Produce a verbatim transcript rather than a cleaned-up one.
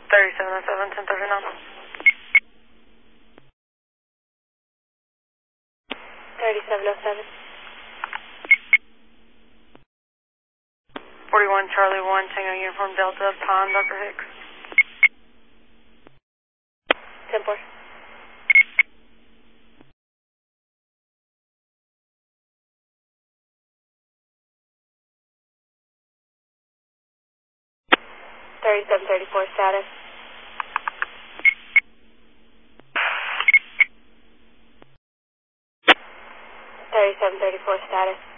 thirty-seven oh seven, ten thirty-nine. thirty-seven oh seven. forty-one Charlie one, Tango Uniform Delta, Pond, Doctor Hicks. ten four. thirty-seven thirty-four status. thirty-seven thirty-four status.